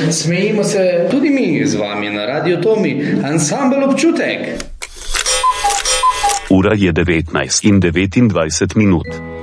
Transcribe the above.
smejimo se tudi mi z vami na Radio Tomi, ansambel Občutek. Ura je 19:29.